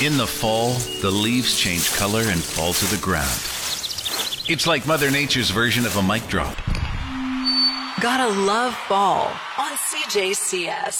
In the fall, the leaves change color and fall to the ground. It's like Mother Nature's version of a mic drop. Gotta love fall on CJCS.